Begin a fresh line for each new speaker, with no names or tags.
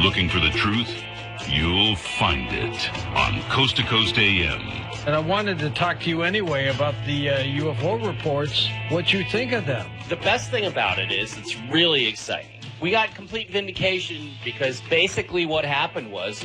Looking for the truth? You'll find it on Coast to Coast AM.
And I wanted to talk to you anyway about the UFO reports, what you think of them.
The best thing about it is it's really exciting. We got complete vindication because basically what happened was